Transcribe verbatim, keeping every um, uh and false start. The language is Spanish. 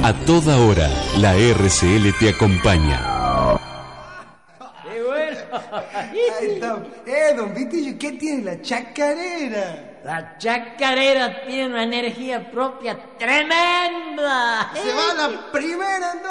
A toda hora, la R C L te acompaña. ¡Qué bueno! Ahí está. Eh, don Vitillo, ¿qué tiene la chacarera? La chacarera tiene una energía propia tremenda. Se va la primera, ¿no?